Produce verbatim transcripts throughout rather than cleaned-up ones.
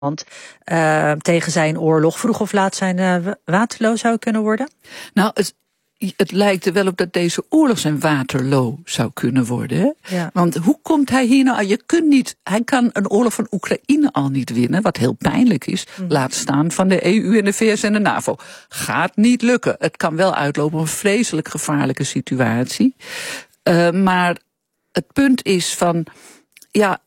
Uh, tegen zijn oorlog. Vroeg of laat zijn uh, Waterloo zou kunnen worden? Nou, het, het lijkt er wel op dat deze oorlog zijn Waterloo zou kunnen worden. Hè? Ja. Want hoe komt hij hier nou aan? Je kunt niet, hij kan een oorlog van Oekraïne al niet winnen, wat heel pijnlijk is. Mm. Laat staan van de E U en de V S en de NAVO. Gaat niet lukken. Het kan wel uitlopen op een vreselijk gevaarlijke situatie. Uh, maar het punt is van, ja,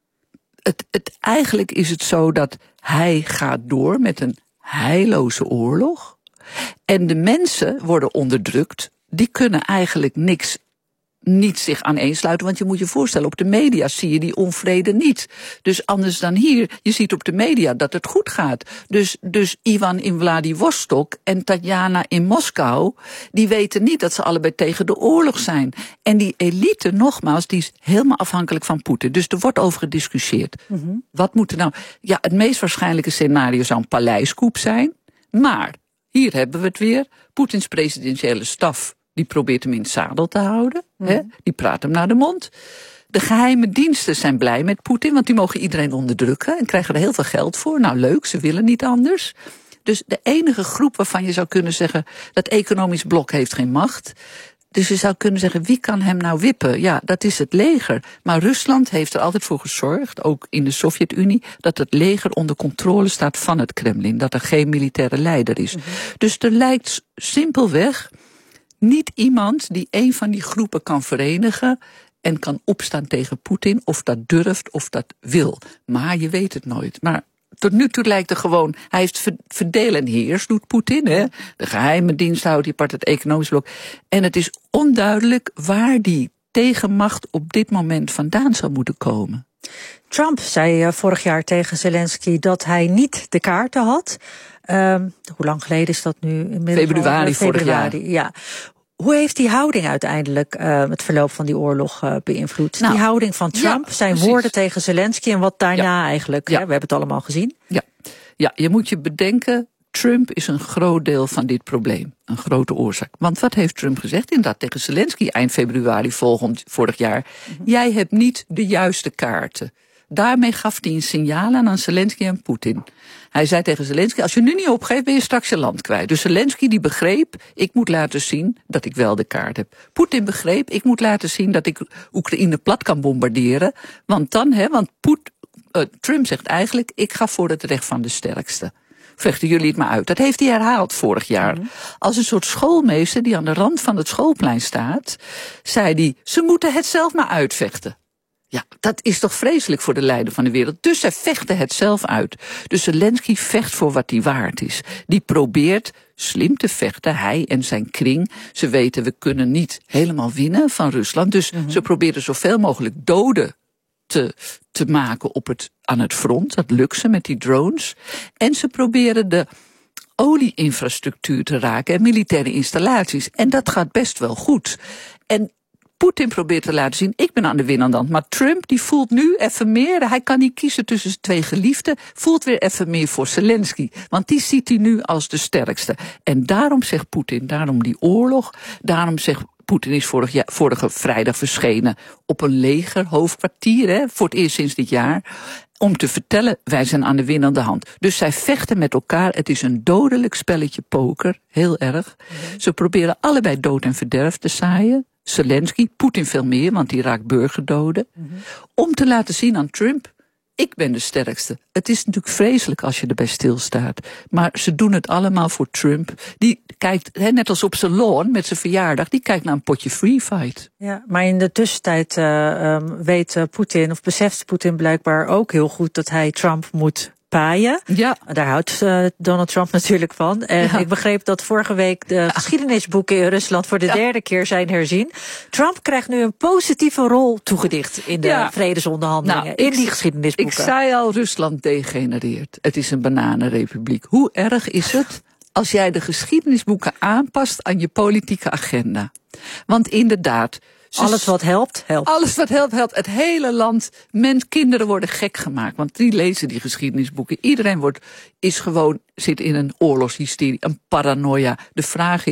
Het, het, eigenlijk is het zo dat hij gaat door met een heilloze oorlog. En de mensen worden onderdrukt. Die kunnen eigenlijk niks, niet zich aaneensluiten. Want je moet je voorstellen, op de media zie je die onvrede niet. Dus anders dan hier, je ziet op de media dat het goed gaat. Dus, dus Ivan in Vladivostok en Tatjana in Moskou, die weten niet dat ze allebei tegen de oorlog zijn. En die elite, nogmaals, die is helemaal afhankelijk van Poetin. Dus er wordt over gediscussieerd. Mm-hmm. Wat moet er nou? Ja, het meest waarschijnlijke scenario zou een paleiscoup zijn. Maar, hier hebben we het weer. Poetins presidentiële staf, die probeert hem in het zadel te houden. Mm. Hè? Die praat hem naar de mond. De geheime diensten zijn blij met Poetin, want die mogen iedereen onderdrukken en krijgen er heel veel geld voor. Nou leuk, ze willen niet anders. Dus de enige groep waarvan je zou kunnen zeggen, dat economisch blok heeft geen macht. Dus je zou kunnen zeggen, wie kan hem nou wippen? Ja, dat is het leger. Maar Rusland heeft er altijd voor gezorgd, ook in de Sovjet-Unie, dat het leger onder controle staat van het Kremlin. Dat er geen militaire leider is. Mm-hmm. Dus er lijkt simpelweg niet iemand die een van die groepen kan verenigen en kan opstaan tegen Poetin, of dat durft of dat wil. Maar je weet het nooit. Maar tot nu toe lijkt er gewoon, hij heeft verdeel en heers, doet Poetin, hè? De geheime dienst houdt die part, het economisch blok. En het is onduidelijk waar die tegenmacht op dit moment vandaan zou moeten komen. Trump zei uh, vorig jaar tegen Zelensky dat hij niet de kaarten had. Um, hoe lang geleden is dat nu? Inmiddels februari, al, vorig jaar. Ja. Hoe heeft die houding uiteindelijk uh, het verloop van die oorlog uh, beïnvloed? Nou, die houding van Trump, ja, zijn precies. woorden tegen Zelensky en wat daarna ja. eigenlijk, ja. hè, we hebben het allemaal gezien. Ja. ja, je moet je bedenken, Trump is een groot deel van dit probleem. Een grote oorzaak. Want wat heeft Trump gezegd? Inderdaad tegen Zelensky eind februari volgend, vorig jaar. Mm-hmm. Jij hebt niet de juiste kaarten. Daarmee gaf hij een signaal aan Zelensky en Poetin. Hij zei tegen Zelensky, als je nu niet opgeeft, ben je straks je land kwijt. Dus Zelensky die begreep, ik moet laten zien dat ik wel de kaart heb. Poetin begreep, ik moet laten zien dat ik Oekraïne plat kan bombarderen. Want dan, hè, want Poet, uh, Trump zegt eigenlijk, ik ga voor het recht van de sterkste. Vechten jullie het maar uit. Dat heeft hij herhaald vorig jaar. Mm-hmm. Als een soort schoolmeester die aan de rand van het schoolplein staat, zei hij, ze moeten het zelf maar uitvechten. Ja, dat is toch vreselijk voor de leider van de wereld. Dus zij vechten het zelf uit. Dus Zelensky vecht voor wat hij waard is. Die probeert slim te vechten, hij en zijn kring. Ze weten, we kunnen niet helemaal winnen van Rusland. Dus mm-hmm. ze proberen zoveel mogelijk doden te, te maken op het, aan het front. Dat lukt ze met die drones. En ze proberen de olieinfrastructuur te raken en militaire installaties. En dat gaat best wel goed. En Poetin probeert te laten zien, ik ben aan de winnende hand. Maar Trump die voelt nu even meer, hij kan niet kiezen tussen zijn twee geliefden, voelt weer even meer voor Zelensky. Want die ziet hij nu als de sterkste. En daarom zegt Poetin, daarom die oorlog, daarom zegt Poetin is vorig jaar, vorige vrijdag verschenen op een legerhoofdkwartier, hè, voor het eerst sinds dit jaar, om te vertellen, wij zijn aan de winnende hand. Dus zij vechten met elkaar, het is een dodelijk spelletje poker, heel erg. Mm-hmm. Ze proberen allebei dood en verderf te zaaien. Zelensky, Poetin veel meer, want die raakt burgerdoden. Mm-hmm. Om te laten zien aan Trump, ik ben de sterkste. Het is natuurlijk vreselijk als je erbij stilstaat. Maar ze doen het allemaal voor Trump. Die kijkt, net als op zijn lawn met zijn verjaardag, die kijkt naar een potje free fight. Ja, maar in de tussentijd uh, um, weet uh, Poetin, of beseft Poetin blijkbaar ook heel goed dat hij Trump moet paaien. Ja. Daar houdt uh, Donald Trump natuurlijk van. En ja. ik begreep dat vorige week de ja. geschiedenisboeken in Rusland voor de ja. derde keer zijn herzien. Trump krijgt nu een positieve rol toegedicht in de ja. vredesonderhandelingen, nou, in die geschiedenisboeken. Ik zei al, Rusland degenereert. Het is een bananenrepubliek. Hoe erg is het als jij de geschiedenisboeken aanpast aan je politieke agenda? Want inderdaad, alles wat helpt, helpt. Alles wat helpt, helpt. Het hele land, men, kinderen worden gek gemaakt. Want die lezen die geschiedenisboeken. Iedereen wordt, is gewoon, zit in een oorlogshysterie, een paranoia. De vraag is,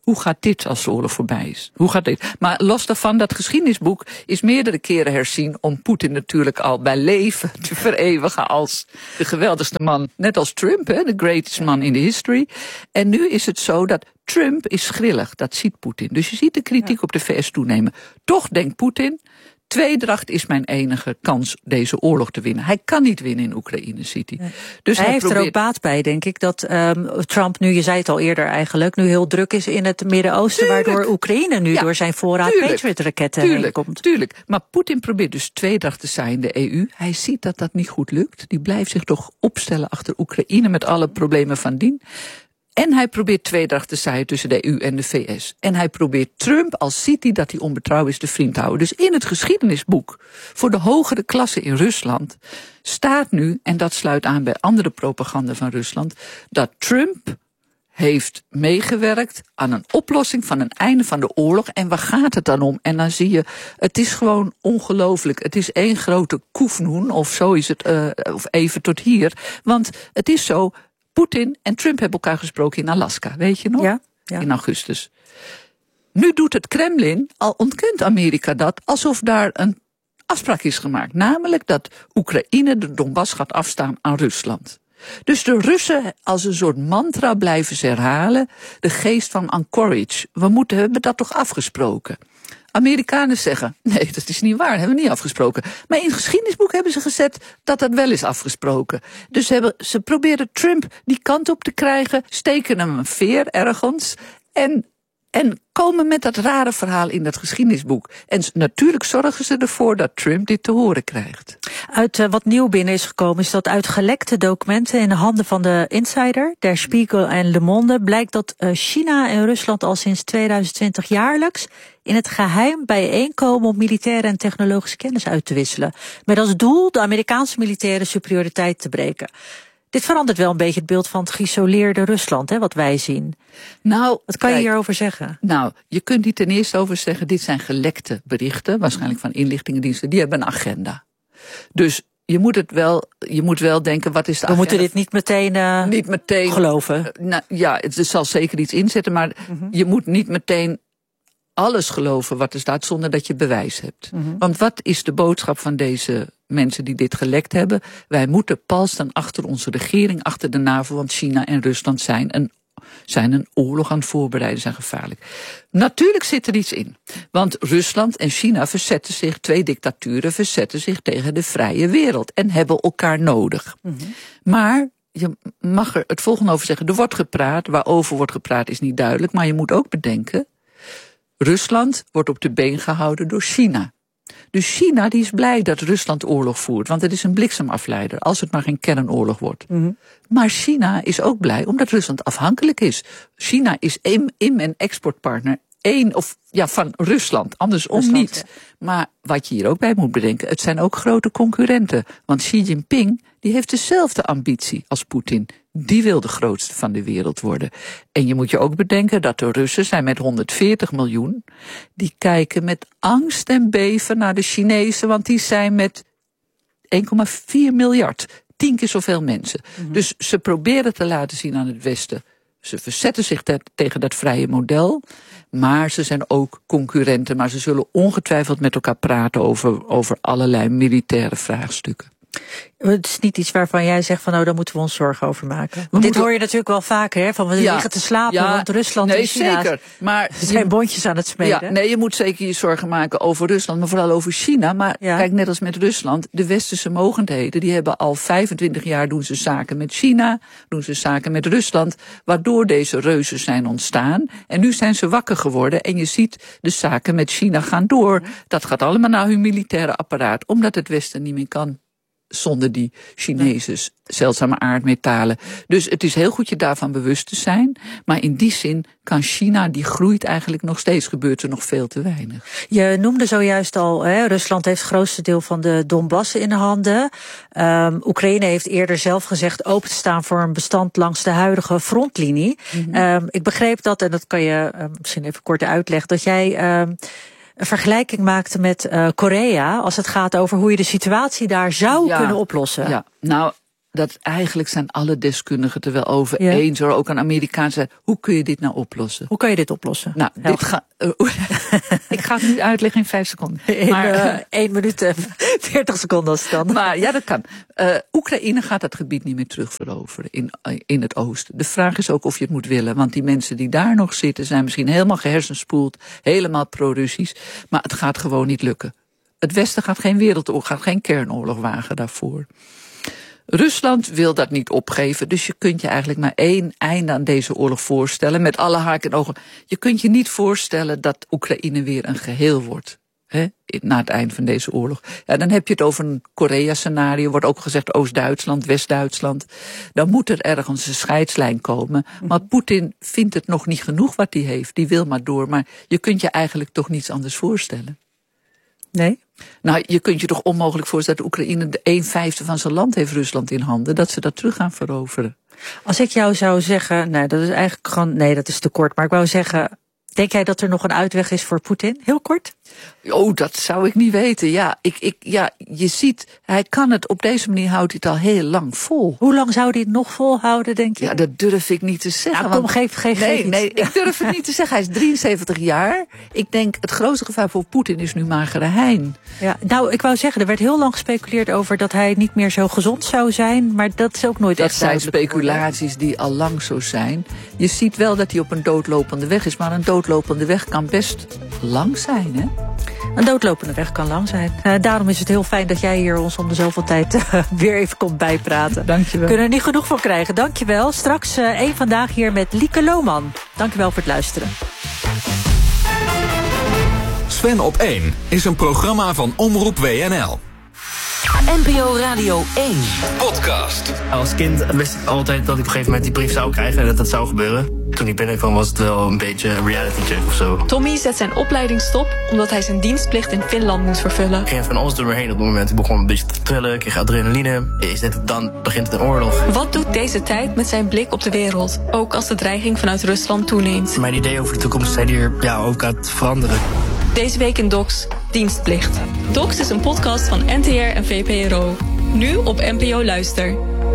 Hoe gaat dit als de oorlog voorbij is? Hoe gaat dit? Maar los daarvan, dat geschiedenisboek is meerdere keren herzien om Poetin natuurlijk al bij leven te vereeuwigen als de geweldigste man. Net als Trump, hè, de greatest man in de history. En nu is het zo dat Trump is grillig, dat ziet Poetin. Dus je ziet de kritiek ja. op de V S toenemen. Toch denkt Poetin, tweedracht is mijn enige kans deze oorlog te winnen. Hij kan niet winnen in Oekraïne, ziet hij. Nee. Dus hij, hij heeft probeert... er ook baat bij, denk ik, dat um, Trump nu, je zei het al eerder eigenlijk, nu heel druk is in het Midden-Oosten, tuurlijk. Waardoor Oekraïne nu ja, door zijn voorraad Patriot-raketten heen komt. Tuurlijk, maar Poetin probeert dus tweedracht te zijn in de E U. Hij ziet dat dat niet goed lukt. Die blijft zich toch opstellen achter Oekraïne met alle problemen van dien. En hij probeert tweedracht te zaaien tussen de E U en de V S. En hij probeert Trump, als ziet hij dat hij onbetrouwbaar is, de vriend te houden. Dus in het geschiedenisboek voor de hogere klasse in Rusland staat nu, en dat sluit aan bij andere propaganda van Rusland, dat Trump heeft meegewerkt aan een oplossing van een einde van de oorlog. En waar gaat het dan om? En dan zie je, het is gewoon ongelooflijk. Het is één grote koefnoen, of zo is het, uh, of even tot hier. Want het is zo, Poetin en Trump hebben elkaar gesproken in Alaska, weet je nog? Ja, ja. In augustus. Nu doet het Kremlin, al ontkent Amerika dat, alsof daar een afspraak is gemaakt. Namelijk dat Oekraïne de Donbass gaat afstaan aan Rusland. Dus de Russen als een soort mantra blijven ze herhalen, de geest van Anchorage. We moeten, we hebben dat toch afgesproken? Amerikanen zeggen, nee, dat is niet waar, dat hebben we niet afgesproken. Maar in het geschiedenisboek hebben ze gezet dat dat wel is afgesproken. Dus ze, hebben, ze proberen Trump die kant op te krijgen, steken hem een veer ergens en, en komen met dat rare verhaal in dat geschiedenisboek. En natuurlijk zorgen ze ervoor dat Trump dit te horen krijgt. Uit uh, wat nieuw binnen is gekomen is dat uit gelekte documenten in de handen van de Insider, Der Spiegel en Le Monde blijkt dat uh, China en Rusland al sinds tweeduizend twintig jaarlijks in het geheim bijeenkomen om militaire en technologische kennis uit te wisselen. Met als doel de Amerikaanse militaire superioriteit te breken. Dit verandert wel een beetje het beeld van het geïsoleerde Rusland, hè, wat wij zien. Nou, wat kan kijk, je hierover zeggen? Nou, je kunt hier ten eerste over zeggen, dit zijn gelekte berichten, waarschijnlijk van inlichtingendiensten, die hebben een agenda. Dus je moet het wel, je moet wel denken, wat is de We agenda? moeten dit niet meteen, uh, niet meteen geloven. Uh, nou, ja, het, het zal zeker iets inzetten, maar mm-hmm. je moet niet meteen alles geloven wat er staat zonder dat je bewijs hebt. Mm-hmm. Want wat is de boodschap van deze mensen die dit gelekt hebben? Wij moeten pal staan achter onze regering, achter de NAVO, want China en Rusland zijn een zijn een oorlog aan het voorbereiden, zijn gevaarlijk. Natuurlijk zit er iets in. Want Rusland en China verzetten zich, twee dictaturen verzetten zich tegen de vrije wereld en hebben elkaar nodig. Mm-hmm. Maar je mag er het volgende over zeggen. Er wordt gepraat, waarover wordt gepraat is niet duidelijk, maar je moet ook bedenken, Rusland wordt op de been gehouden door China. Dus China die is blij dat Rusland oorlog voert, want het is een bliksemafleider, als het maar geen kernoorlog wordt. Mm-hmm. Maar China is ook blij omdat Rusland afhankelijk is. China is in- in- en exportpartner één of ja, van Rusland, andersom Rusland, niet. Ja. Maar wat je hier ook bij moet bedenken, het zijn ook grote concurrenten. Want Xi Jinping die heeft dezelfde ambitie als Poetin. Die wil de grootste van de wereld worden. En je moet je ook bedenken dat de Russen zijn met honderdveertig miljoen. Die kijken met angst en beven naar de Chinezen, want die zijn met één komma vier miljard. Tien keer zoveel mensen. Mm-hmm. Dus ze proberen te laten zien aan het Westen. Ze verzetten zich te- tegen dat vrije model. Maar ze zijn ook concurrenten. Maar ze zullen ongetwijfeld met elkaar praten over, over allerlei militaire vraagstukken. Het is niet iets waarvan jij zegt van nou, daar moeten we ons zorgen over maken. Want dit moeten... hoor je natuurlijk wel vaker, hè? Van we ja, liggen te slapen, ja, want Rusland nee, en China zeker. Maar zijn je, bondjes aan het smeden. Ja, nee, je moet zeker je zorgen maken over Rusland, maar vooral over China. Maar ja. Kijk, net als met Rusland, de westerse mogendheden, die hebben al vijfentwintig jaar doen ze zaken met China, doen ze zaken met Rusland, waardoor deze reuzen zijn ontstaan. En nu zijn ze wakker geworden en je ziet de zaken met China gaan door. Dat gaat allemaal naar hun militaire apparaat, omdat het Westen niet meer kan zonder die Chinezen, zeldzame aardmetalen. Dus het is heel goed je daarvan bewust te zijn. Maar in die zin kan China, die groeit eigenlijk nog steeds, gebeurt er nog veel te weinig. Je noemde zojuist al, hè, Rusland heeft het grootste deel van de Donbass in de handen. Um, Oekraïne heeft eerder zelf gezegd open te staan voor een bestand langs de huidige frontlinie. Mm-hmm. Um, ik begreep dat, en dat kan je um, misschien even kort uitleggen, dat jij Um, een vergelijking maakte met uh, Korea als het gaat over hoe je de situatie daar zou ja, kunnen oplossen. Ja, nou, dat eigenlijk zijn alle deskundigen het er wel over ja. eens, hoor, ook aan Amerikaanse. Hoe kun je dit nou oplossen? Hoe kan je dit oplossen? Nou, dit ga, uh, ik ga het nu uitleggen in vijf seconden. In maar, uh, één minuut en veertig seconden als het kan. Maar ja, dat kan. Uh, Oekraïne gaat dat gebied niet meer terugveroveren in, uh, in het oosten. De vraag is ook of je het moet willen, want die mensen die daar nog zitten zijn misschien helemaal gehersenspoeld, helemaal pro-Russisch, maar het gaat gewoon niet lukken. Het Westen gaat geen wereldoorlog, gaat geen kernoorlog wagen daarvoor. Rusland wil dat niet opgeven, dus je kunt je eigenlijk maar één einde aan deze oorlog voorstellen, met alle haken en ogen. Je kunt je niet voorstellen dat Oekraïne weer een geheel wordt, hè, na het eind van deze oorlog. Ja, dan heb je het over een Korea-scenario, wordt ook gezegd Oost-Duitsland, West-Duitsland. Dan moet er ergens een scheidslijn komen, maar Poetin vindt het nog niet genoeg wat hij heeft, die wil maar door, maar je kunt je eigenlijk toch niets anders voorstellen. Nee? Nou, je kunt je toch onmogelijk voorstellen dat Oekraïne de een vijfde van zijn land heeft Rusland in handen, dat ze dat terug gaan veroveren. Als ik jou zou zeggen, nee, dat is eigenlijk gewoon, nee, dat is te kort, maar ik wou zeggen, denk jij dat er nog een uitweg is voor Poetin? Heel kort? Oh, dat zou ik niet weten. Ja, ik, ik, ja, je ziet, hij kan het, op deze manier houdt hij het al heel lang vol. Hoe lang zou hij het nog volhouden, denk je? Ja, dat durf ik niet te zeggen. Nou, kom, want, geef, geef, nee, geef nee, ik durf het niet te zeggen. Hij is drieënzeventig jaar. Ik denk, het grootste gevaar voor Poetin is nu magere hein. Ja, nou, ik wou zeggen, er werd heel lang gespeculeerd over dat hij niet meer zo gezond zou zijn, maar dat is ook nooit dat echt duidelijk. Dat zijn speculaties geworden. Die al lang zo zijn. Je ziet wel dat hij op een doodlopende weg is, maar een doodlopende weg kan best lang zijn, hè? Een doodlopende weg kan lang zijn. Uh, daarom is het heel fijn dat jij hier ons om de zoveel tijd uh, weer even komt bijpraten. Dank je wel. We kunnen er niet genoeg van krijgen. Dank je wel. Straks uh, één vandaag hier met Lieke Lohman. Dank je wel voor het luisteren. Sven op één is een programma van Omroep W N L. N P O Radio één. Podcast. Als kind wist ik altijd dat ik op een gegeven moment die brief zou krijgen en dat dat zou gebeuren. Toen ik binnenkwam was het wel een beetje een reality check of zo. Tommy zet zijn opleiding stop omdat hij zijn dienstplicht in Finland moet vervullen. Ik ging van alles door me heen op het moment. Ik begon een beetje te trillen, ik kreeg adrenaline. Is dit het dan? Begint het een oorlog? Wat doet deze tijd met zijn blik op de wereld? Ook als de dreiging vanuit Rusland toeneemt. Mijn idee over de toekomst zijn hier ja, ook aan het veranderen. Deze week in Docs, Dienstplicht. Docs is een podcast van N T R en V P R O. Nu op N P O Luister.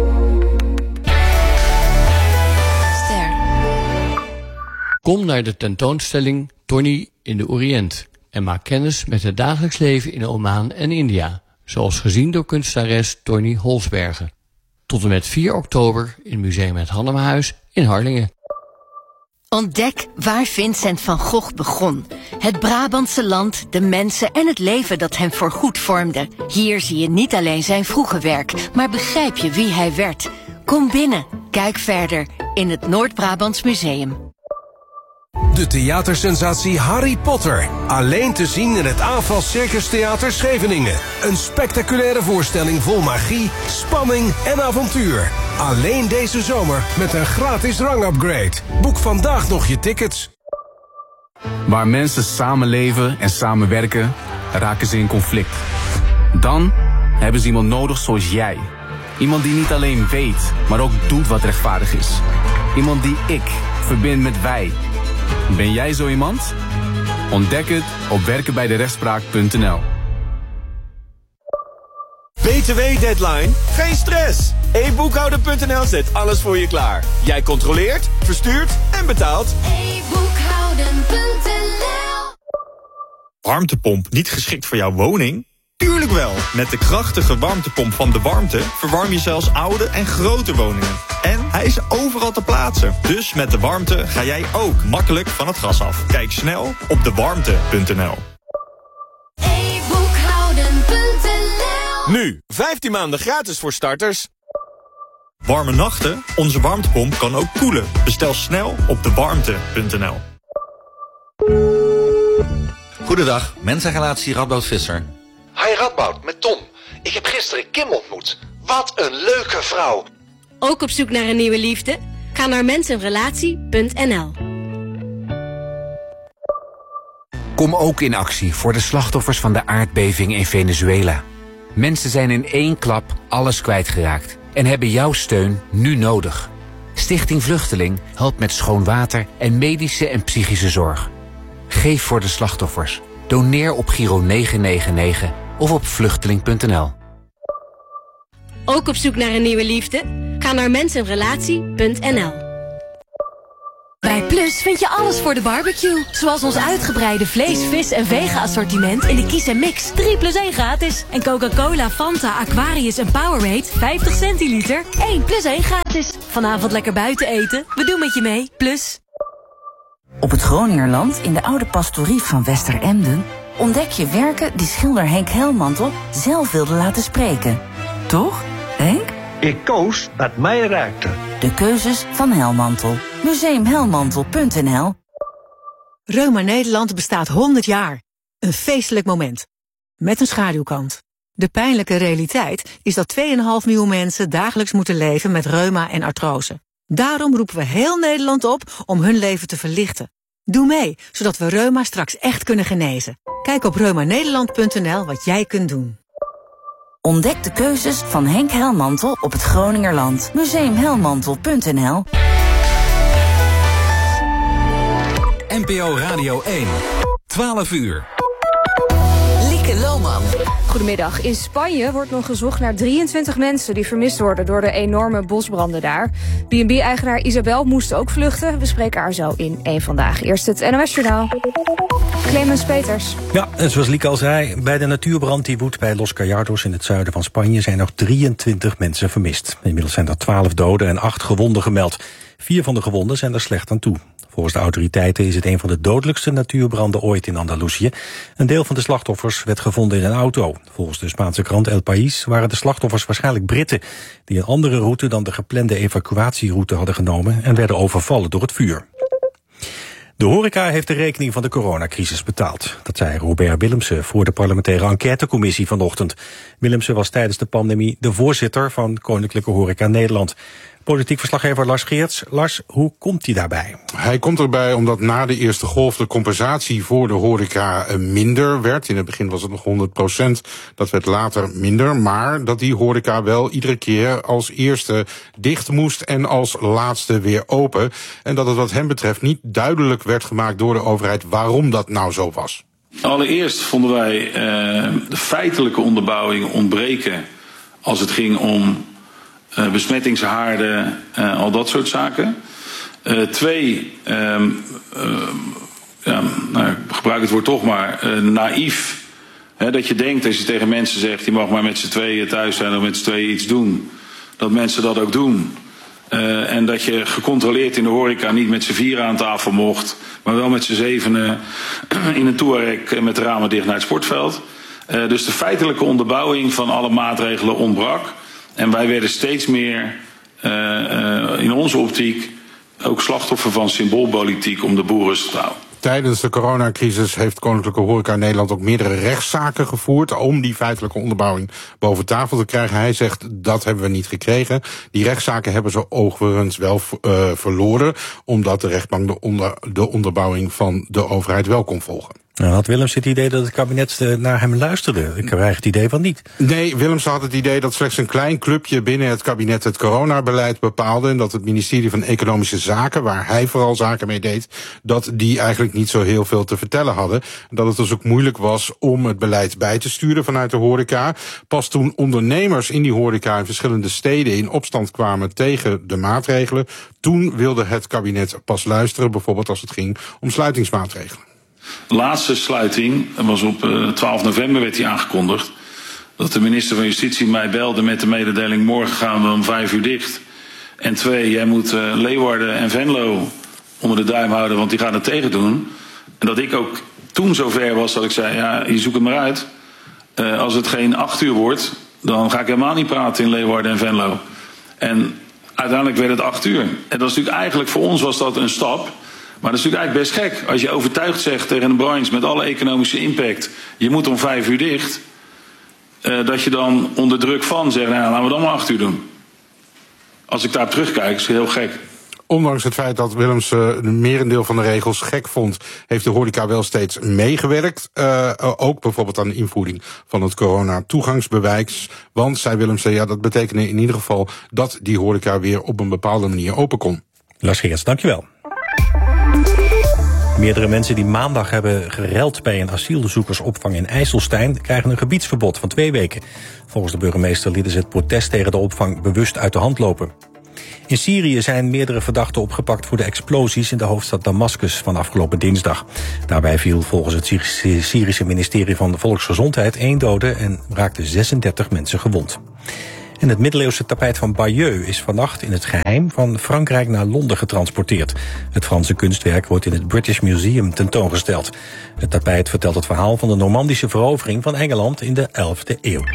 Ster. Kom naar de tentoonstelling Tony in de Oriënt en maak kennis met het dagelijks leven in Oman en India, zoals gezien door kunstenares Tony Holsbergen. Tot en met vier oktober in Museum Het Hannemerhuis in Harlingen. Ontdek waar Vincent van Gogh begon. Het Brabantse land, de mensen en het leven dat hem voorgoed vormde. Hier zie je niet alleen zijn vroege werk, maar begrijp je wie hij werd. Kom binnen, kijk verder in het Noord-Brabants Museum. De theatersensatie Harry Potter. Alleen te zien in het Aanval Circus Theater Scheveningen. Een spectaculaire voorstelling vol magie, spanning en avontuur. Alleen deze zomer met een gratis rangupgrade. Boek vandaag nog je tickets. Waar mensen samenleven en samenwerken, raken ze in conflict. Dan hebben ze iemand nodig zoals jij. Iemand die niet alleen weet, maar ook doet wat rechtvaardig is. Iemand die ik verbind met wij. Ben jij zo iemand? Ontdek het op werken bij de rechtspraak punt n l. B T W-deadline? Geen stress! e boekhouder punt n l zet alles voor je klaar. Jij controleert, verstuurt en betaalt. e boekhouden punt n l. Warmtepomp niet geschikt voor jouw woning? Tuurlijk wel! Met de krachtige warmtepomp van De Warmte verwarm je zelfs oude en grote woningen. En hij is overal te plaatsen. Dus met De Warmte ga jij ook makkelijk van het gas af. Kijk snel op de warmte punt n l. e boekhouden punt n l. Nu, vijftien maanden gratis voor starters. Warme nachten? Onze warmtepomp kan ook koelen. Bestel snel op de warmte punt n l. Goedendag, mensenrelatie Radboud Visser. Hi Radboud, met Tom. Ik heb gisteren Kim ontmoet. Wat een leuke vrouw. Ook op zoek naar een nieuwe liefde? Ga naar mensenrelatie punt n l. Kom ook in actie voor de slachtoffers van de aardbeving in Venezuela. Mensen zijn in één klap alles kwijtgeraakt en hebben jouw steun nu nodig. Stichting Vluchteling helpt met schoon water en medische en psychische zorg. Geef voor de slachtoffers. Doneer op Giro negen negen negen of op vluchteling punt n l. Ook op zoek naar een nieuwe liefde? Ga naar mensenrelatie punt n l. Bij Plus vind je alles voor de barbecue. Zoals ons uitgebreide vlees, vis en vega-assortiment in de Kies en Mix. drie plus één gratis. En Coca-Cola, Fanta, Aquarius en Powerade vijftig centiliter. één plus één gratis. Vanavond lekker buiten eten. We doen met je mee. Plus. Op het Groningerland, in de oude pastorie van Westeremden, ontdek je werken die schilder Henk Helmantel zelf wilde laten spreken. Toch, Henk? Ik koos wat mij raakte. De keuzes van Helmantel. museum helmantel punt n l. Reuma Nederland bestaat honderd jaar. Een feestelijk moment. Met een schaduwkant. De pijnlijke realiteit is dat twee komma vijf miljoen mensen dagelijks moeten leven met reuma en artrose. Daarom roepen we heel Nederland op om hun leven te verlichten. Doe mee, zodat we reuma straks echt kunnen genezen. Kijk op reuma nederland punt n l wat jij kunt doen. Ontdek de keuzes van Henk Helmantel op het Groningerland. museum helmantel punt n l. N P O Radio één. twaalf uur. Lieke Lohman. Goedemiddag. In Spanje wordt nog gezocht naar drieëntwintig mensen die vermist worden door de enorme bosbranden daar. B en B-eigenaar Isabel moest ook vluchten. We spreken haar zo in één Vandaag. Eerst het N O S-journaal. Clemens Peters. Ja, en zoals Lieke al zei, bij de natuurbrand die woedt bij Los Gallardos in het zuiden van Spanje zijn nog drieëntwintig mensen vermist. Inmiddels zijn er twaalf doden en acht gewonden gemeld. Vier van de gewonden zijn er slecht aan toe. Volgens de autoriteiten is het een van de dodelijkste natuurbranden ooit in Andalusië. Een deel van de slachtoffers werd gevonden in een auto. Volgens de Spaanse krant El País waren de slachtoffers waarschijnlijk Britten, die een andere route dan de geplande evacuatieroute hadden genomen en werden overvallen door het vuur. De horeca heeft de rekening van de coronacrisis betaald. Dat zei Robert Willemsen voor de parlementaire enquêtecommissie vanochtend. Willemsen was tijdens de pandemie de voorzitter van Koninklijke Horeca Nederland. Politiek verslaggever Lars Geerts. Lars, hoe komt hij daarbij? Hij komt erbij omdat na de eerste golf de compensatie voor de horeca minder werd. In het begin was het nog honderd procent, dat werd later minder. Maar dat die horeca wel iedere keer als eerste dicht moest en als laatste weer open. En dat het wat hem betreft niet duidelijk werd gemaakt door de overheid waarom dat nou zo was. Allereerst vonden wij uh, de feitelijke onderbouwing ontbreken als het ging om Uh, besmettingshaarden, uh, al dat soort zaken. Uh, twee, um, uh, ja, nou, ik gebruik het woord toch maar, uh, naïef. Hè, dat je denkt, als je tegen mensen zegt, je mag maar met z'n tweeën thuis zijn of met z'n tweeën iets doen, dat mensen dat ook doen. Uh, en dat je gecontroleerd in de horeca niet met z'n vieren aan tafel mocht, maar wel met z'n zevenen in een Touareg met de ramen dicht naar het sportveld. Uh, dus de feitelijke onderbouwing van alle maatregelen ontbrak. En wij werden steeds meer, uh, uh, in onze optiek, ook slachtoffer van symboolpolitiek om de boel rustig te houden. Tijdens de coronacrisis heeft Koninklijke Horeca Nederland ook meerdere rechtszaken gevoerd om die feitelijke onderbouwing boven tafel te krijgen. Hij zegt, dat hebben we niet gekregen. Die rechtszaken hebben ze overigens wel uh, verloren, omdat de rechtbank de, onder, de onderbouwing van de overheid wel kon volgen. Nou, had Willems het idee dat het kabinet naar hem luisterde? Ik krijg het idee van niet. Nee, Willems had het idee dat slechts een klein clubje binnen het kabinet het coronabeleid bepaalde en dat het ministerie van Economische Zaken, waar hij vooral zaken mee deed, dat die eigenlijk niet zo heel veel te vertellen hadden. Dat het dus ook moeilijk was om het beleid bij te sturen vanuit de horeca. Pas toen ondernemers in die horeca in verschillende steden in opstand kwamen tegen de maatregelen, toen wilde het kabinet pas luisteren, bijvoorbeeld als het ging om sluitingsmaatregelen. De laatste sluiting was op uh, twaalf november werd die aangekondigd. Dat de minister van Justitie mij belde met de mededeling, morgen gaan we om vijf uur dicht. En twee, jij moet uh, Leeuwarden en Venlo onder de duim houden, want die gaan het tegen doen. En dat ik ook toen zover was dat ik zei, ja, je zoekt het maar uit. Uh, als het geen acht uur wordt, dan ga ik helemaal niet praten in Leeuwarden en Venlo. En uiteindelijk werd het acht uur. En dat is natuurlijk eigenlijk, voor ons was dat een stap. Maar dat is natuurlijk eigenlijk best gek. Als je overtuigd zegt tegen een branche met alle economische impact, je moet om vijf uur dicht, uh, dat je dan onder druk van zegt, nou, laten we dan maar acht uur doen. Als ik daar terugkijk, is het heel gek. Ondanks het feit dat Willems uh, een merendeel van de regels gek vond, heeft de horeca wel steeds meegewerkt. Uh, ook bijvoorbeeld aan de invoering van het corona-toegangsbewijs. Want, zei Willems, ja, dat betekende in ieder geval dat die horeca weer op een bepaalde manier open kon. Lars Geerts, dankjewel. Meerdere mensen die maandag hebben gereld bij een asielzoekersopvang in IJsselstein krijgen een gebiedsverbod van twee weken. Volgens de burgemeester lieten ze het protest tegen de opvang bewust uit de hand lopen. In Syrië zijn meerdere verdachten opgepakt voor de explosies in de hoofdstad Damascus van afgelopen dinsdag. Daarbij viel volgens het Syrische ministerie van Volksgezondheid één dode en raakten zesendertig mensen gewond. En het middeleeuwse tapijt van Bayeux is vannacht in het geheim van Frankrijk naar Londen getransporteerd. Het Franse kunstwerk wordt in het British Museum tentoongesteld. Het tapijt vertelt het verhaal van de Normandische verovering van Engeland in de elfde eeuw.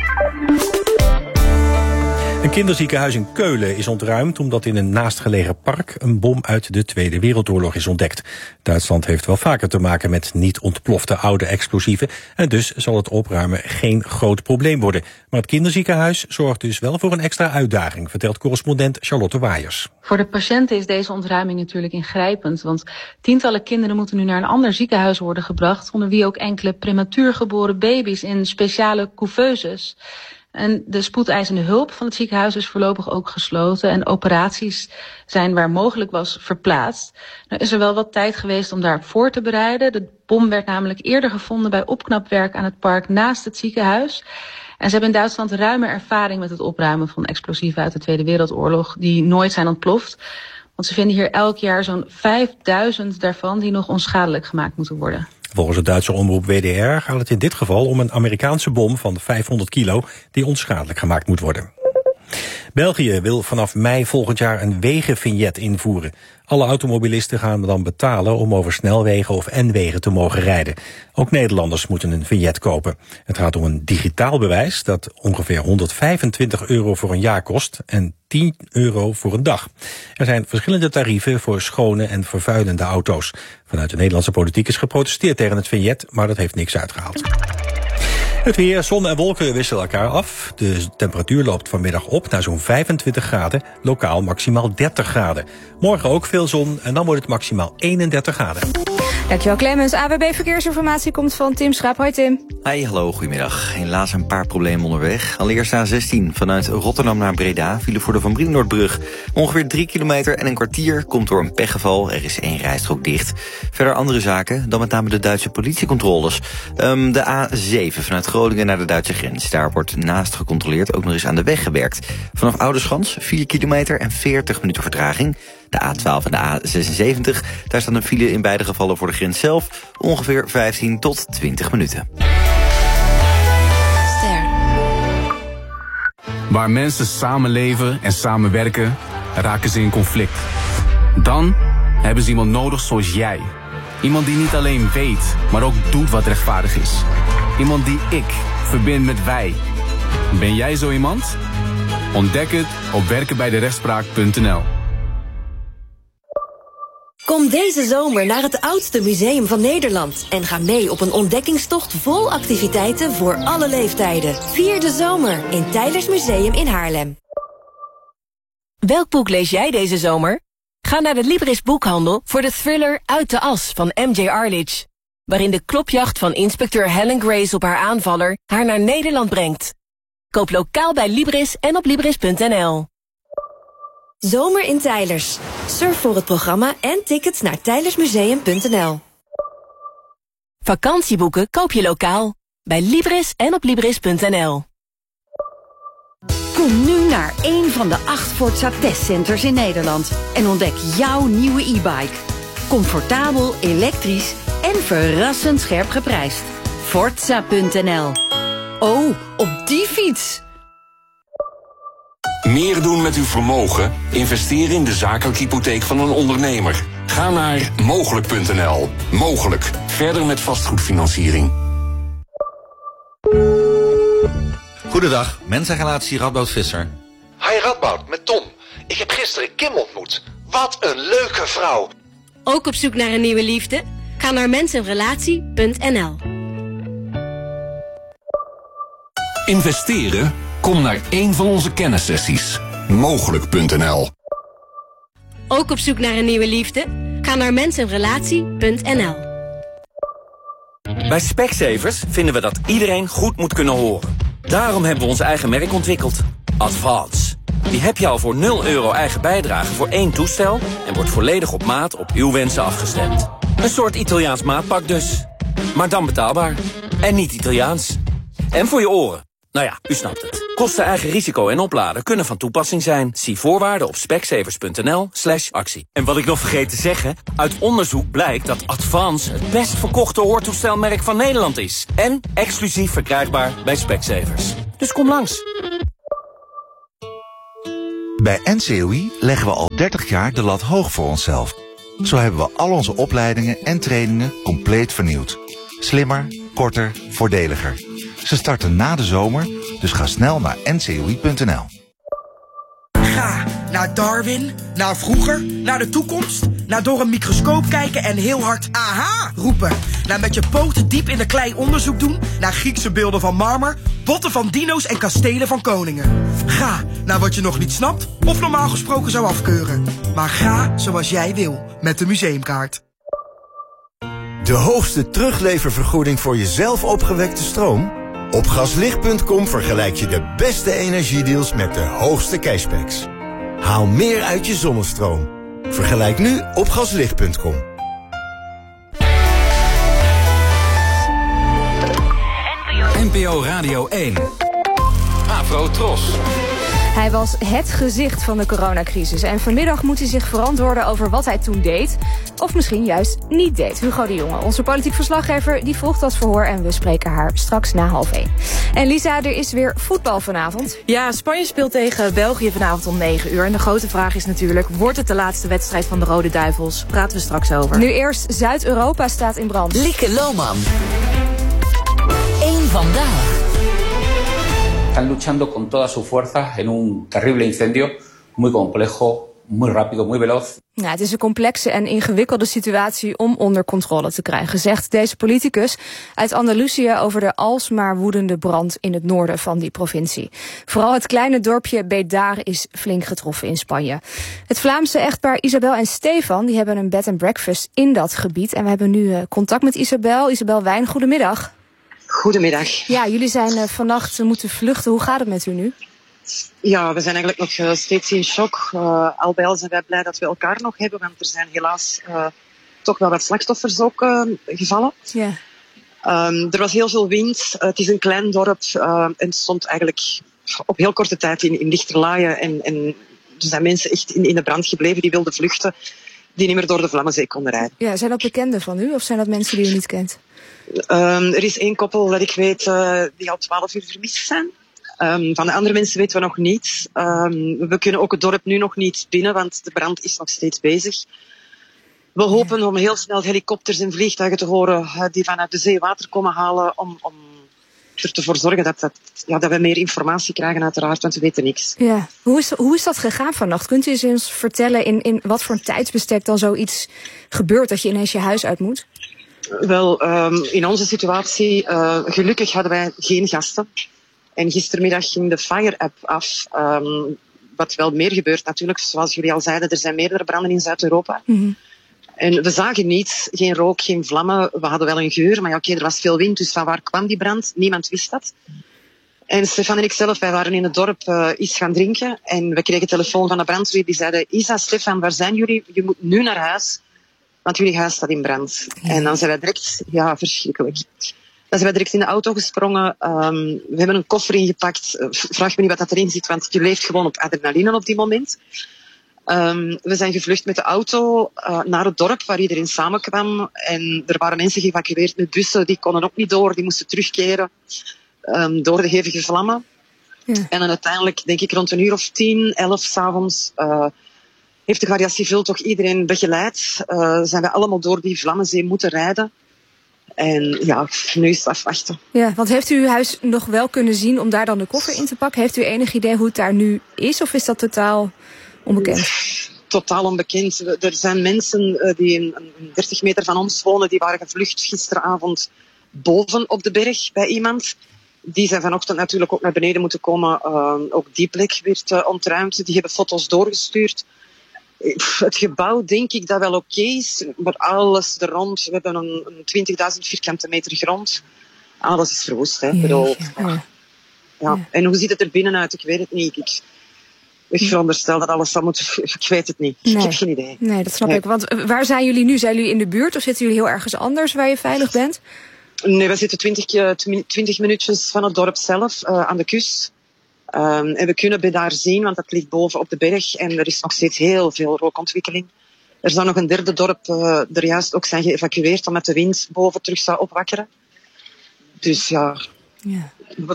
Een kinderziekenhuis in Keulen is ontruimd omdat in een naastgelegen park een bom uit de Tweede Wereldoorlog is ontdekt. Duitsland heeft wel vaker te maken met niet ontplofte oude explosieven en dus zal het opruimen geen groot probleem worden. Maar het kinderziekenhuis zorgt dus wel voor een extra uitdaging, vertelt correspondent Charlotte Waaiers. Voor de patiënten is deze ontruiming natuurlijk ingrijpend, want tientallen kinderen moeten nu naar een ander ziekenhuis worden gebracht, onder wie ook enkele prematuur geboren baby's in speciale couveuses. En de spoedeisende hulp van het ziekenhuis is voorlopig ook gesloten en operaties zijn waar mogelijk was verplaatst. Nou is er wel wat tijd geweest om daar voor te bereiden. De bom werd namelijk eerder gevonden bij opknapwerk aan het park naast het ziekenhuis. En ze hebben in Duitsland ruime ervaring met het opruimen van explosieven uit de Tweede Wereldoorlog die nooit zijn ontploft. Want ze vinden hier elk jaar zo'n vijfduizend daarvan die nog onschadelijk gemaakt moeten worden. Volgens het Duitse omroep W D R gaat het in dit geval om een Amerikaanse bom van vijfhonderd kilo die onschadelijk gemaakt moet worden. België wil vanaf mei volgend jaar een wegenvignet invoeren. Alle automobilisten gaan dan betalen om over snelwegen of N-wegen te mogen rijden. Ook Nederlanders moeten een vignet kopen. Het gaat om een digitaal bewijs dat ongeveer honderdvijfentwintig euro voor een jaar kost en tien euro voor een dag. Er zijn verschillende tarieven voor schone en vervuilende auto's. Vanuit de Nederlandse politiek is geprotesteerd tegen het vignet, maar dat heeft niks uitgehaald. Het weer, zon en wolken wisselen elkaar af. De temperatuur loopt vanmiddag op naar zo'n vijfentwintig graden, lokaal maximaal dertig graden. Morgen ook veel zon en dan wordt het maximaal eenendertig graden. Dankjewel Clemens. A W B Verkeersinformatie komt van Tim Schaap. Hoi Tim. Hi, hallo, goedemiddag. Helaas een paar problemen onderweg. Allereerst A zestien vanuit Rotterdam naar Breda. File voor de Van Brienenoordbrug. Ongeveer drie kilometer en een kwartier komt door een pechgeval. Er is één rijstrook dicht. Verder andere zaken, dan met name de Duitse politiecontroles. Um, de A zeven vanuit Groningen naar de Duitse grens. Daar wordt naast gecontroleerd ook nog eens aan de weg gewerkt. Vanaf Oudeschans vier kilometer en veertig minuten vertraging. De A twaalf en de A zesenzeventig, daar staat een file in beide gevallen voor de grens zelf. Ongeveer vijftien tot twintig minuten. Ster. Waar mensen samenleven en samenwerken, raken ze in conflict. Dan hebben ze iemand nodig zoals jij. Iemand die niet alleen weet, maar ook doet wat rechtvaardig is. Iemand die ik verbind met wij. Ben jij zo iemand? Ontdek het op werken bij de rechtspraak punt n l. Kom deze zomer naar het oudste museum van Nederland en ga mee op een ontdekkingstocht vol activiteiten voor alle leeftijden. Vier de zomer in Teylers Museum in Haarlem. Welk boek lees jij deze zomer? Ga naar de Libris boekhandel voor de thriller Uit de As van M J Arledge, waarin de klopjacht van inspecteur Helen Grace op haar aanvaller haar naar Nederland brengt. Koop lokaal bij Libris en op libris punt n l. Zomer in Teylers. Surf voor het programma en tickets naar teylersmuseum punt n l. Vakantieboeken koop je lokaal bij Libris en op libris punt n l. Kom nu naar een van de acht Forza testcenters in Nederland en ontdek jouw nieuwe e-bike. Comfortabel, elektrisch en verrassend scherp geprijsd. Forza punt n l. Oh, op die fiets! Meer doen met uw vermogen? Investeer in de zakelijke hypotheek van een ondernemer. Ga naar mogelijk punt n l. Mogelijk. Verder met vastgoedfinanciering. Goedendag, mensenrelatie Radboud Visser. Hi Radboud, met Tom. Ik heb gisteren Kim ontmoet. Wat een leuke vrouw. Ook op zoek naar een nieuwe liefde? Ga naar mensenrelatie punt n l. Investeren? Kom naar één van onze kennissessies. mogelijk punt n l. Ook op zoek naar een nieuwe liefde? Ga naar mensenrelatie punt n l. Bij Specsavers vinden we dat iedereen goed moet kunnen horen. Daarom hebben we ons eigen merk ontwikkeld. Advance. Die heb je al voor nul euro eigen bijdrage voor één toestel en wordt volledig op maat op uw wensen afgestemd. Een soort Italiaans maatpak dus. Maar dan betaalbaar. En niet Italiaans. En voor je oren. Nou ja, u snapt het. Kosten, eigen risico en opladen kunnen van toepassing zijn. Zie voorwaarden op specsavers.nl slash actie. En wat ik nog vergeet te zeggen, uit onderzoek blijkt dat Advance het best verkochte hoortoestelmerk van Nederland is. En exclusief verkrijgbaar bij Specsavers. Dus kom langs. Bij N C O I leggen we al dertig jaar de lat hoog voor onszelf. Zo hebben we al onze opleidingen en trainingen compleet vernieuwd. Slimmer, korter, voordeliger. Ze starten na de zomer, dus ga snel naar n c o i punt n l. Ga naar Darwin, naar vroeger, naar de toekomst, naar door een microscoop kijken en heel hard aha roepen. Naar met je poten diep in de klei onderzoek doen, naar Griekse beelden van marmer, botten van dino's en kastelen van koningen. Ga naar wat je nog niet snapt of normaal gesproken zou afkeuren. Maar ga zoals jij wil, met de museumkaart. De hoogste terugleververgoeding voor je zelf opgewekte stroom? Op gaslicht punt com vergelijk je de beste energiedeals met de hoogste cashbacks. Haal meer uit je zonnestroom. Vergelijk nu op gaslicht punt com. N P O Radio één. Afro Tros. Hij was het gezicht van de coronacrisis. En vanmiddag moet hij zich verantwoorden over wat hij toen deed. Of misschien juist niet deed. Hugo de Jonge, onze politiek verslaggever, die volgt dat verhoor. En we spreken haar straks na half één. En Lisa, er is weer voetbal vanavond. Ja, Spanje speelt tegen België vanavond om negen uur. En de grote vraag is natuurlijk, wordt het de laatste wedstrijd van de Rode Duivels? Praten we straks over. Nu eerst Zuid-Europa staat in brand. Lieke Lohman. Eén vandaag. Están luchando con toda su fuerza en un terrible incendio, muy complejo, muy rápido, muy veloz. Nou, het is een complexe en ingewikkelde situatie om onder controle te krijgen, zegt deze politicus uit Andalusië over de alsmaar woedende brand in het noorden van die provincie. Vooral het kleine dorpje Bedar is flink getroffen in Spanje. Het Vlaamse echtpaar Isabel en Stefan die hebben een bed and breakfast in dat gebied. En we hebben nu uh, contact met Isabel. Isabel Wijn, goedemiddag. Goedemiddag. Ja, jullie zijn uh, vannacht uh, moeten vluchten. Hoe gaat het met u nu? Ja, we zijn eigenlijk nog uh, steeds in shock. Uh, al bij al zijn wij blij dat we elkaar nog hebben, want er zijn helaas uh, toch wel wat slachtoffers ook uh, gevallen. Ja. Um, er was heel veel wind. Uh, het is een klein dorp uh, en het stond eigenlijk op heel korte tijd in, in lichterlaaien. En, en er zijn mensen echt in, in de brand gebleven die wilden vluchten, die niet meer door de Vlammenzee konden rijden. Ja, zijn dat bekenden van u of zijn dat mensen die u niet kent? Um, er is één koppel dat ik weet uh, die al twaalf uur vermist zijn. Um, van de andere mensen weten we nog niet. Um, we kunnen ook het dorp nu nog niet binnen, want de brand is nog steeds bezig. We hopen om heel snel helikopters en vliegtuigen te horen uh, die vanuit de zee water komen halen om, om ervoor te zorgen dat, dat, ja, dat we meer informatie krijgen uiteraard, want we weten niks. Ja. Hoe is, hoe is dat gegaan vannacht? Kunt u eens eens vertellen in, in wat voor een tijdsbestek dan zoiets gebeurt dat je ineens je huis uit moet? Wel, um, in onze situatie, uh, gelukkig hadden wij geen gasten. En gistermiddag ging de Fire-app af. Um, wat wel meer gebeurt natuurlijk, zoals jullie al zeiden, er zijn meerdere branden in Zuid-Europa. Mm-hmm. En we zagen niets, geen rook, geen vlammen. We hadden wel een geur, maar ja, oké, er was veel wind, dus van waar kwam die brand? Niemand wist dat. En Stefan en ik zelf, wij waren in het dorp uh, iets gaan drinken. En we kregen telefoon van de brandweer, die zeiden, Isa, Stefan, waar zijn jullie? Je moet nu naar huis. Want jullie huis staat in brand. Ja. En dan zijn wij direct, ja, verschrikkelijk. Dan zijn wij direct in de auto gesprongen. Um, we hebben een koffer ingepakt. Vraag me niet wat dat erin zit, want je leeft gewoon op adrenaline op die moment. Um, we zijn gevlucht met de auto uh, naar het dorp waar iedereen samenkwam. En er waren mensen geëvacueerd met bussen. Die konden ook niet door, die moesten terugkeren um, door de hevige vlammen. Ja. En dan uiteindelijk, denk ik rond een uur of tien, elf 's avonds... Uh, heeft de Guardia Civil toch iedereen begeleid. Uh, zijn we allemaal door die Vlammenzee moeten rijden. En ja, nu is het afwachten. Ja, want heeft u uw huis nog wel kunnen zien om daar dan de koffer in te pakken? Heeft u enig idee hoe het daar nu is? Of is dat totaal onbekend? Totaal onbekend. Er zijn mensen die een dertig meter van ons wonen. Die waren gevlucht gisteravond boven op de berg bij iemand. Die zijn vanochtend natuurlijk ook naar beneden moeten komen. Uh, ook die plek werd uh, ontruimd. Die hebben foto's doorgestuurd. Het gebouw denk ik dat wel oké okay is, maar alles er rond. We hebben een, een twintigduizend vierkante meter grond. Alles is verwoest, hè. Ja, bedoel, ja, ja. ja. Ja. En hoe ziet het er binnenuit? Ik weet het niet. Ik, Ik veronderstel dat alles zal moeten... Ik weet het niet. Nee. Ik heb geen idee. Nee, dat snap nee. ik. Want waar zijn jullie nu? Zijn jullie in de buurt of zitten jullie heel ergens anders waar je veilig bent? Nee, we zitten twintig, twintig minuutjes van het dorp zelf, uh, aan de kust. Um, en we kunnen daar zien, want dat ligt boven op de berg. En er is nog steeds heel veel rookontwikkeling. Er zou nog een derde dorp uh, er juist ook zijn geëvacueerd, omdat de wind boven terug zou opwakkeren. Dus ja... ja.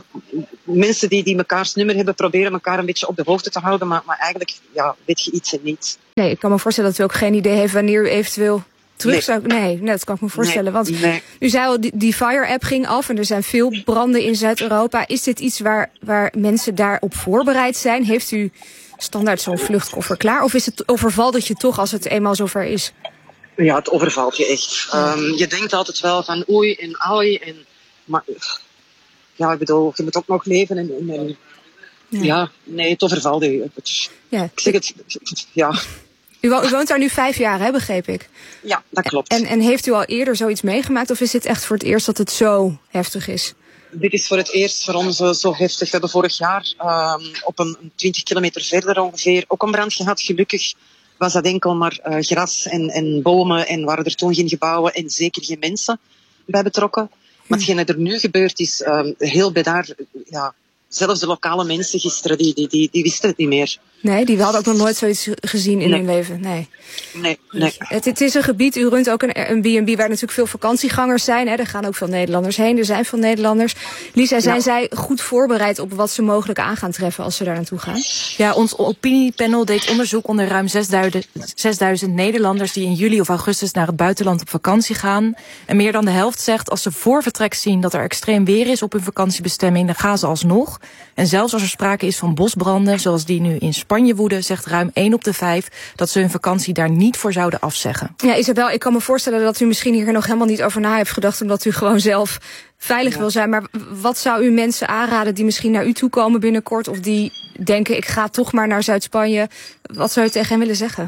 Mensen die, die mekaars nummer hebben, proberen elkaar een beetje op de hoogte te houden. Maar, maar eigenlijk ja, weet je iets en niets. Nee, ik kan me voorstellen dat u ook geen idee heeft wanneer u eventueel terug nee. zou... Nee, nee, dat kan ik me voorstellen. Nee, want nee. u zei al, die, die Fire-app ging af en er zijn veel branden in Zuid-Europa. Is dit iets waar, waar mensen daarop voorbereid zijn? Heeft u standaard zo'n vluchtkoffer klaar? Of is het overvalt het je toch als het eenmaal zover is? Ja, het overvalt je echt. Ja. Um, je denkt altijd wel van oei en ai. En, maar ja, ik bedoel, je moet ook nog leven. En, en, en ja. ja, nee, het overvalt je. Ja. Ik zeg het, ja... U woont daar nu vijf jaar, hè, begreep ik? Ja, dat klopt. En, en heeft u al eerder zoiets meegemaakt? Of is dit echt voor het eerst dat het zo heftig is? Dit is voor het eerst voor ons zo heftig. We hebben vorig jaar um, op een twintig kilometer verder ongeveer ook een brand gehad. Gelukkig was dat enkel maar uh, gras en, en bomen en waren er toen geen gebouwen en zeker geen mensen bij betrokken. Maar hetgeen er nu gebeurd is, um, heel bedaard, ja... Zelfs de lokale mensen gisteren, die, die, die, die wisten het niet meer. Nee, die hadden ook nog nooit zoiets gezien in nee. hun leven. Nee, nee. nee. Het, het is een gebied, u runt ook een, een B en B waar natuurlijk veel vakantiegangers zijn. Hè. Er gaan ook veel Nederlanders heen, er zijn veel Nederlanders. Lisa, zijn ja. zij goed voorbereid op wat ze mogelijk aan gaan treffen als ze daar naartoe gaan? Ja, ons opiniepanel deed onderzoek onder ruim zesduizend Nederlanders die in juli of augustus naar het buitenland op vakantie gaan. En meer dan de helft zegt als ze voor vertrek zien dat er extreem weer is op hun vakantiebestemming, dan gaan ze alsnog. En zelfs als er sprake is van bosbranden, zoals die nu in Spanje woeden, zegt ruim één op de vijf dat ze hun vakantie daar niet voor zouden afzeggen. Ja, Isabel, ik kan me voorstellen dat u misschien hier nog helemaal niet over na heeft gedacht, omdat u gewoon zelf veilig ja. wil zijn. Maar wat zou u mensen aanraden die misschien naar u toe komen binnenkort, of die denken, ik ga toch maar naar Zuid-Spanje? Wat zou u tegen hen willen zeggen?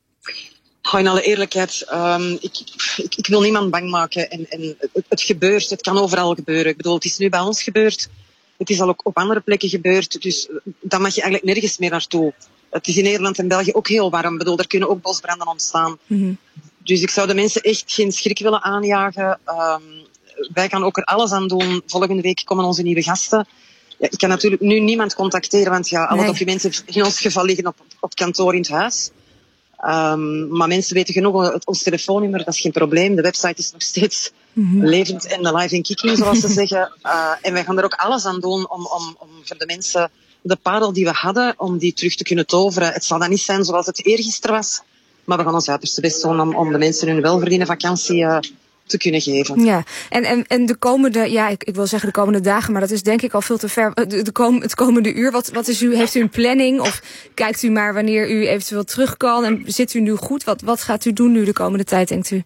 Goh, in alle eerlijkheid, um, ik, ik, ik wil niemand bang maken. En, en het, het gebeurt, het kan overal gebeuren. Ik bedoel, het is nu bij ons gebeurd. Het is al ook op andere plekken gebeurd, dus dan mag je eigenlijk nergens meer naartoe. Het is in Nederland en België ook heel warm. Ik bedoel, er kunnen ook bosbranden ontstaan. Mm-hmm. Dus ik zou de mensen echt geen schrik willen aanjagen. Um, wij gaan ook er alles aan doen. Volgende week komen onze nieuwe gasten. Ja, ik kan natuurlijk nu niemand contacteren, want ja, alle nee. documenten in ons geval liggen op, op kantoor in het huis. Um, maar mensen weten genoeg, het, ons telefoonnummer, dat is geen probleem. De website is nog steeds mm-hmm. levend en live in kicking, zoals ze zeggen. Uh, en wij gaan er ook alles aan doen om, om, om voor de mensen de parel die we hadden, om die terug te kunnen toveren. Het zal dan niet zijn zoals het eergisteren was, maar we gaan ons uiterste best doen om, om de mensen hun welverdiende vakantie uh, te kunnen geven. Ja, en, en, en de komende, ja, ik, ik wil zeggen de komende dagen, maar dat is denk ik al veel te ver. De, de kom, het komende uur, wat, wat is u, heeft u een planning? Of kijkt u maar wanneer u eventueel terug kan? En zit u nu goed? Wat, wat gaat u doen nu de komende tijd, denkt u? Uh,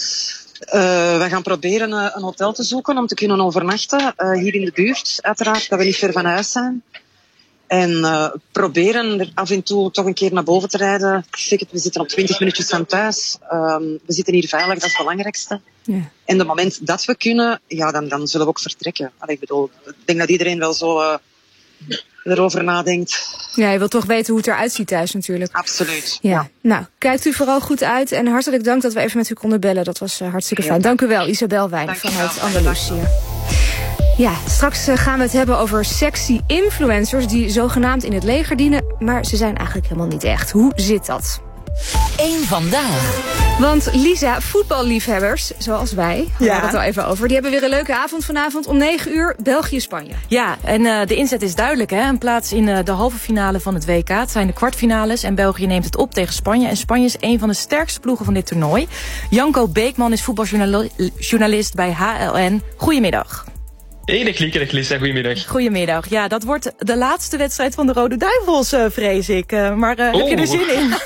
wij gaan proberen uh, een hotel te zoeken om te kunnen overnachten. Uh, hier in de buurt, uiteraard, dat we niet ver van huis zijn. En uh, proberen er af en toe toch een keer naar boven te rijden. Ik zeg het, we zitten op twintig minuutjes van thuis. Um, we zitten hier veilig, dat is het belangrijkste. Ja. En op het moment dat we kunnen, ja, dan, dan zullen we ook vertrekken. Allee, ik bedoel, ik denk dat iedereen wel zo uh, erover nadenkt. Ja, je wilt toch weten hoe het eruit ziet thuis natuurlijk. Absoluut. Ja. ja. Nou, kijkt u vooral goed uit. En hartelijk dank dat we even met u konden bellen. Dat was uh, hartstikke fijn. Ja. Dank u wel, Isabel Wijn vanuit Andalusië. Ja, straks gaan we het hebben over sexy influencers die zogenaamd in het leger dienen, maar ze zijn eigenlijk helemaal niet echt. Hoe zit dat? Eén vandaag. Want Lisa, voetballiefhebbers, zoals wij, ja. we hadden het al even over, die hebben weer een leuke avond vanavond om negen uur, België-Spanje. Ja, en uh, de inzet is duidelijk, hè? Een plaats in uh, de halve finale van het W K. Het zijn de kwartfinales en België neemt het op tegen Spanje. En Spanje is een van de sterkste ploegen van dit toernooi. Janko Beekman is voetbaljournalist bij H L N. Goedemiddag. Hey, dag Lieke, dag Lisa, goedemiddag. Goedemiddag. Ja, dat wordt de laatste wedstrijd van de Rode Duivels, uh, vrees ik. Uh, maar uh, oh. heb je er zin in?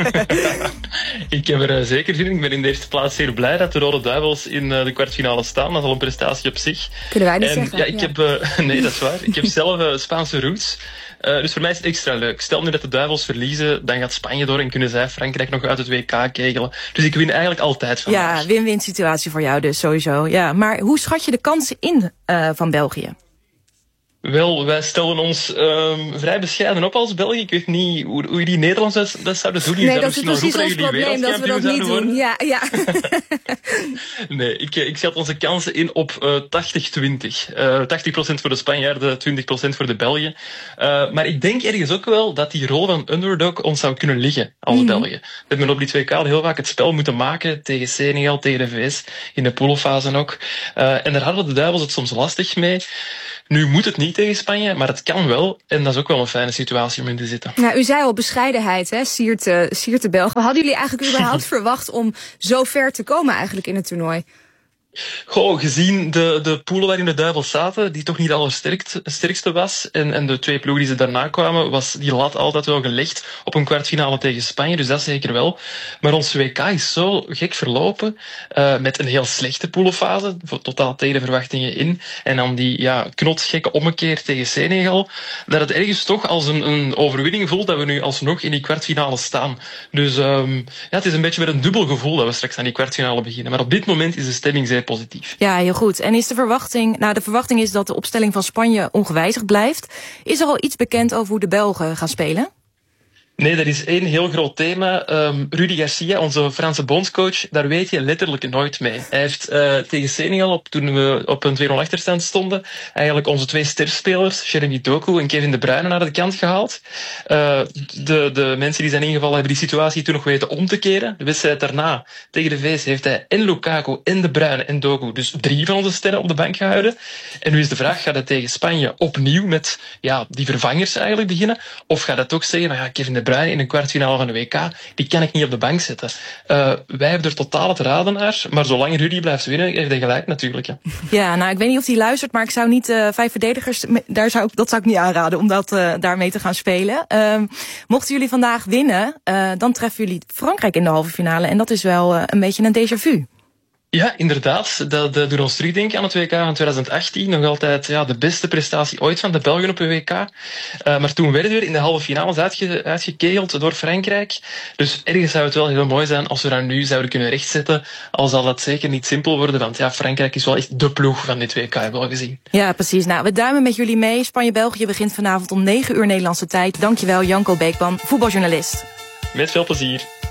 Ik heb er uh, zeker zin in. Ik ben in de eerste plaats zeer blij dat de Rode Duivels in uh, de kwartfinale staan. Dat is al een prestatie op zich. Kunnen wij niet en, zeggen. Ja, ik ja. heb... Uh, nee, dat is waar. Ik heb zelf uh, Spaanse roots. Uh, dus voor mij is het extra leuk. Stel nu dat de Duivels verliezen, dan gaat Spanje door en kunnen zij Frankrijk nog uit het W K kegelen. Dus ik win eigenlijk altijd van. Ja, win-win situatie voor jou dus, sowieso. Ja, maar hoe schat je de kansen in uh, van België? Wel, wij stellen ons um, vrij bescheiden op als België. Ik weet niet hoe, hoe jullie Nederlands dat, dat zouden doen. Nee, dat is precies ons probleem, dat we dat niet doen. Ja, ja. Nee, ik, ik zet onze kansen in op uh, tachtig twintig. Uh, tachtig procent voor de Spanjaarden, twintig procent voor de Belgen. Uh, maar ik denk ergens ook wel dat die rol van underdog ons zou kunnen liggen als mm-hmm. België. We hebben op die twee K heel vaak het spel moeten maken tegen Senegal, tegen de V S, in de poolfase ook. Uh, en daar hadden de Duivels het soms lastig mee. Nu moet het niet tegen Spanje, maar het kan wel. En dat is ook wel een fijne situatie om in te zitten. Nou, u zei al bescheidenheid, hè, siert, uh, siert de Belgen. Hadden jullie eigenlijk überhaupt verwacht om zo ver te komen eigenlijk in het toernooi? Goh, gezien de, de poelen waarin de Duivels zaten, die toch niet de allersterkste was, en, en de twee ploegen die ze daarna kwamen, was die lat altijd wel gelegd op een kwartfinale tegen Spanje, dus dat zeker wel. Maar ons W K is zo gek verlopen, uh, met een heel slechte poelenfase, totaal tegen de verwachtingen in, en dan die ja, knotsgekke ommekeer tegen Senegal, dat het ergens toch als een, een overwinning voelt dat we nu alsnog in die kwartfinale staan. Dus um, ja, het is een beetje met een dubbel gevoel dat we straks aan die kwartfinale beginnen. Maar op dit moment is de stemming zeer positief. Ja, heel goed. En is de verwachting... Nou, de verwachting is dat de opstelling van Spanje ongewijzigd blijft. Is er al iets bekend over hoe de Belgen gaan spelen? Nee, dat is één heel groot thema. Um, Rudy Garcia, onze Franse bondscoach, daar weet je letterlijk nooit mee. Hij heeft uh, tegen Senegal, op, toen we op een twee nul achterstand stonden, eigenlijk onze twee sterspelers, Jeremy Doku en Kevin De Bruyne, naar de kant gehaald. Uh, de, de mensen die zijn ingevallen hebben die situatie toen nog weten om te keren. De wedstrijd daarna, tegen de V S, heeft hij en Lukaku en De Bruyne en Doku, dus drie van onze sterren op de bank gehouden. En nu is de vraag, gaat het tegen Spanje opnieuw met ja, die vervangers eigenlijk beginnen? Of gaat het toch zeggen, nou ja, Kevin De Bruyne in een kwartfinale van de W K, die kan ik niet op de bank zetten. Uh, wij hebben er totaal het raden naar, maar zolang Rudy blijft winnen, heeft hij gelijk natuurlijk. Ja, ja nou, ik weet niet of hij luistert, maar ik zou niet uh, vijf verdedigers, daar zou, dat zou ik niet aanraden om dat, uh, daarmee te gaan spelen. Uh, mochten jullie vandaag winnen, uh, dan treffen jullie Frankrijk in de halve finale en dat is wel uh, een beetje een déjà vu. Ja, inderdaad. Dat, dat doet ons terugdenken aan het W K van twintig achttien. Nog altijd ja, de beste prestatie ooit van de Belgen op een W K. Uh, maar toen werden we in de halve finales uitge, uitgekegeld door Frankrijk. Dus ergens zou het wel heel mooi zijn als we dat nu zouden kunnen rechtzetten. Al zal dat zeker niet simpel worden, want ja, Frankrijk is wel echt de ploeg van dit W K, hebben we al gezien. Ja, precies. Nou, we duimen met jullie mee. Spanje-België begint vanavond om negen uur Nederlandse tijd. Dankjewel, Janko Beekman, voetbaljournalist. Met veel plezier.